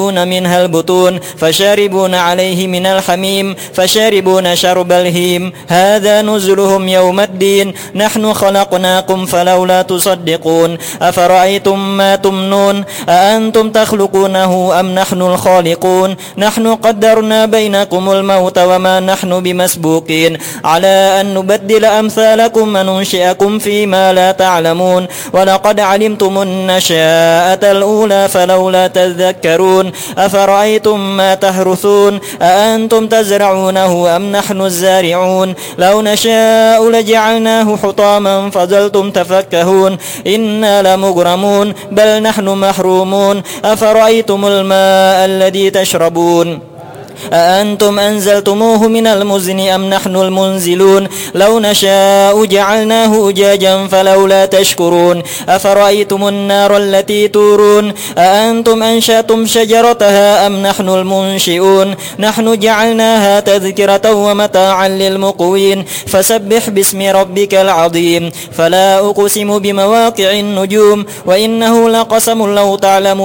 منها البطون فشاربون عليه من الحميم فشاربون شرب الهيم هذا نزلهم يوم الدين نحن خلقناكم فلولا تصدقون أفرأيتم ما تمنون أأنتم تخلقونه أم نحن الخالقون نحن قدرنا بينكم الموت وما نحن بمسبوقين على أن نبدل أمثالكم وننشئكم فيما لا تعلمون ولقد علمتم النشاءة الأولى فلولا تذكرون أفرأيتم ما تحرثون أأنتم تزرعونه أم نحن الزارعون لو نشاء لجعلناه حطاما فظلتم تفكهون إنا لمغرمون بل نحن محرومون أفرأيتم الماء الذي تشربون أأنتم أنزلتموه من المزن أم نحن المنزلون لو نشاء جعلناه أجاجا فلولا تشكرون أفرأيتم النار التي تورون أأنتم أنشأتم شجرتها أم نحن المنشئون نحن جعلناها تذكرة ومتاعا للمقوين فسبح باسم ربك العظيم فلا أقسم بمواقع النجوم وإنه لقسم لو تعلمون